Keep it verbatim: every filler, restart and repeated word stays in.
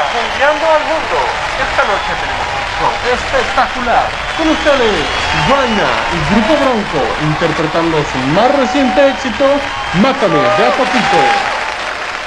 Mundiando al mundo. Esta noche tenemos un show espectacular. Con ustedes, Juana y Grupo Bronco, interpretando su más reciente éxito, Mátame de a poquito.